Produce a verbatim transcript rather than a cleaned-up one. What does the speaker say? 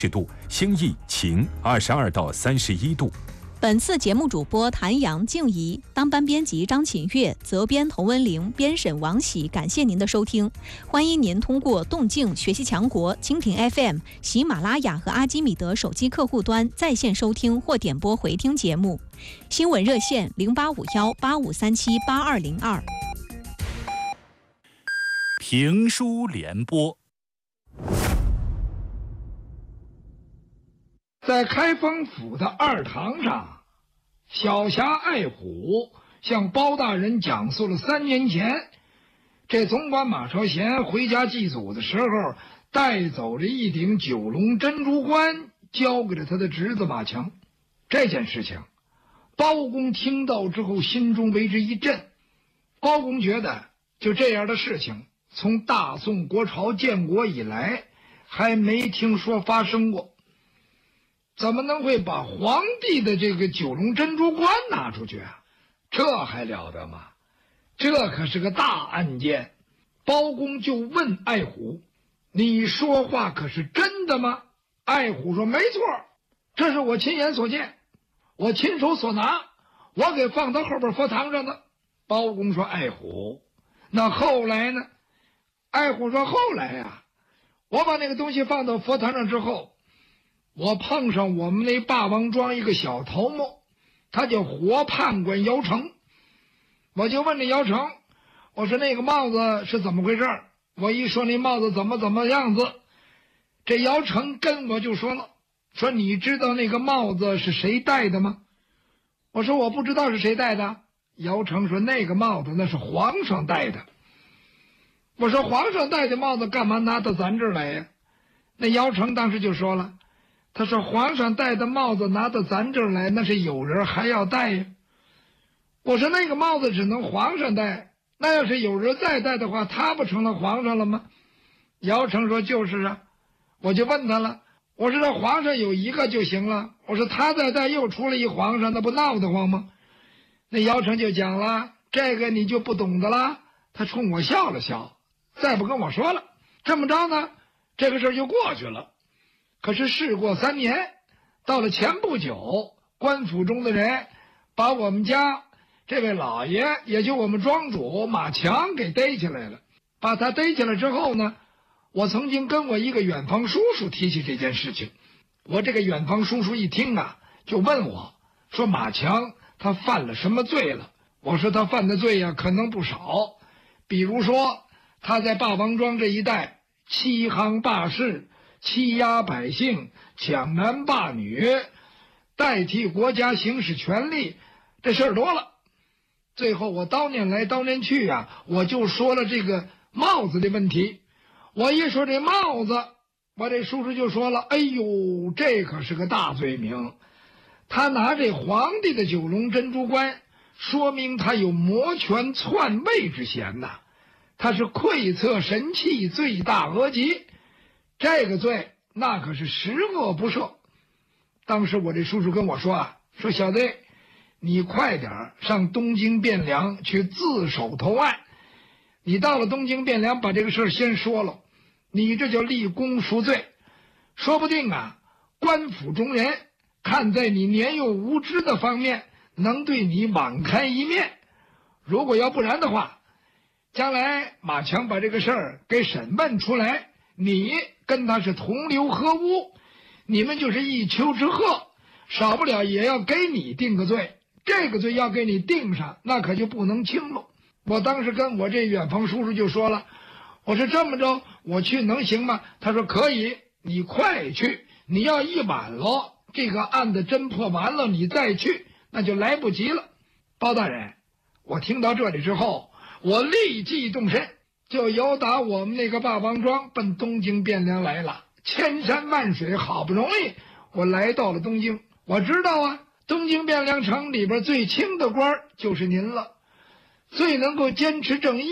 度，兴义、晴二十二到三十一度。 本次节目主播谭阳、静怡，当班编辑张琴月，责编童文玲，编审王喜。感谢您的收听，欢迎您通过动静、学习强国、蜻蜓 F M、喜马拉雅和阿基米德手机客户端在线收听或点播回听节目。新闻热线零八五幺八五三七八二零二。 评书联播。 在开封府的二堂上，小侠爱虎向包大人讲述了三年前这总管马超贤回家祭祖的时候带走了一顶九龙珍珠冠，交给了他的侄子马强。这件事情包公听到之后心中为之一震。包公觉得就这样的事情从大宋国朝建国以来还没听说发生过，怎么能会把皇帝的这个九龙珍珠冠拿出去啊？这还了得吗？这可是个大案件。包公就问爱虎：你说话可是真的吗？爱虎说：没错，这是我亲眼所见，我亲手所拿，我给放到后边佛堂上的。包公说：爱虎，那后来呢？爱虎说：后来呀、啊，我把那个东西放到佛堂上之后，我碰上我们那霸王庄一个小头目，他叫活判官姚成。我就问这姚成，我说那个帽子是怎么回事？我一说那帽子怎么怎么样子，这姚成跟我就说了，说你知道那个帽子是谁戴的吗？我说我不知道是谁戴的。姚成说那个帽子那是皇上戴的。我说皇上戴的帽子干嘛拿到咱这儿来呀？那姚成当时就说了，他说皇上戴的帽子拿到咱这儿来，那是有人还要戴呀。我说那个帽子只能皇上戴，那要是有人再戴的话，他不成了皇上了吗？姚成说就是啊。我就问他了，我说这皇上有一个就行了，我说他再戴又出了一皇上，那不闹得慌吗？那姚成就讲了，这个你就不懂的了。他冲我笑了笑，再不跟我说了。这么着呢，这个事儿就过去了。可是事过三年，到了前不久，官府中的人把我们家这位老爷，也就我们庄主马强给逮起来了。把他逮起来之后呢，我曾经跟我一个远房叔叔提起这件事情。我这个远房叔叔一听啊，就问我说马强他犯了什么罪了？我说他犯的罪呀、啊，可能不少。比如说他在霸王庄这一带欺行霸市，欺压百姓，抢男霸女，代替国家行使权力，这事儿多了。最后我叨念来叨念去啊，我就说了这个帽子的问题。我一说这帽子，我这叔叔就说了，哎呦，这可是个大罪名。他拿这皇帝的九龙珍珠冠，说明他有摩拳篡位之嫌呐，他是窥测神器，罪大恶极。这个罪那可是十恶不赦。当时我这叔叔跟我说啊，说小子，你快点上东京汴梁去自首投案。你到了东京汴梁把这个事儿先说了，你这叫立功赎罪。说不定啊，官府中人看在你年幼无知的方面，能对你网开一面。如果要不然的话，将来马强把这个事儿给审问出来，你跟他是同流合污，你们就是一丘之貉，少不了也要给你定个罪。这个罪要给你定上，那可就不能轻了。我当时跟我这远房叔叔就说了，我说这么着我去能行吗？他说可以，你快去，你要一晚了，这个案子侦破完了你再去，那就来不及了。包大人，我听到这里之后，我立即动身，就由打我们那个霸王庄奔东京汴梁来了。千山万水，好不容易我来到了东京。我知道啊，东京汴梁城里边最轻的官就是您了，最能够坚持正义。